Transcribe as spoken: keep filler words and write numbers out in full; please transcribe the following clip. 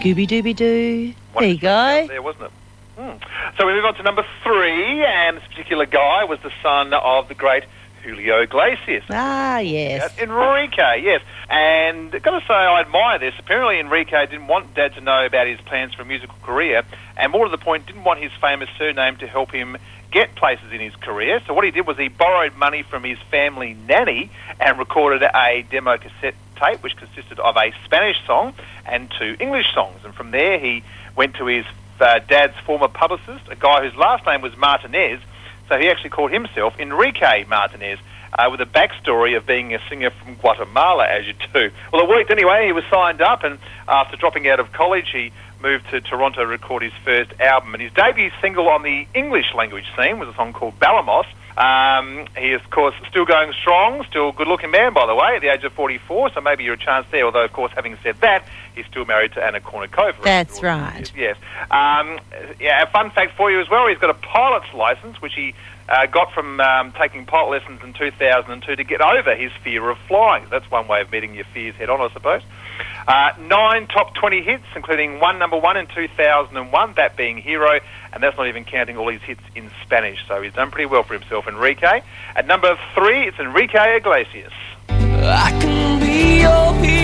Scooby-Dooby-Doo. What There a you treat out go. there, wasn't it? Hmm. So we move on to number three, and this particular guy was the son of the great Julio Iglesias. Ah, yes. Enrique, yes. And I've got to say, I admire this. Apparently Enrique didn't want Dad to know about his plans for a musical career, and more to the point, didn't want his famous surname to help him get places in his career. So what he did was he borrowed money from his family nanny and recorded a demo cassette tape which consisted of a Spanish song and two English songs. And from there he went to his uh, dad's former publicist, a guy whose last name was Martinez. So he actually called himself Enrique Martinez, uh, with a backstory of being a singer from Guatemala, as you do. Well, it worked anyway. He was signed up, and after dropping out of college, he moved to Toronto to record his first album. And his debut single on the English language scene was a song called Balamos. Um, he is, of course, still going strong, still a good-looking man, by the way, at the age of forty-four, so maybe you're a chance there, although, of course, having said that, he's still married to Anna Kournikova. That's right. Yes. Um, yeah, a fun fact for you as well, he's got a pilot's licence, which he uh, got from um, taking pilot lessons in two thousand two to get over his fear of flying. That's one way of meeting your fears head-on, I suppose. Uh, nine top twenty hits, including one number one in two thousand one, that being Hero, and that's not even counting all his hits in Spanish, so he's done pretty well for himself, Enrique. At number three, it's Enrique Iglesias. I can be your hero.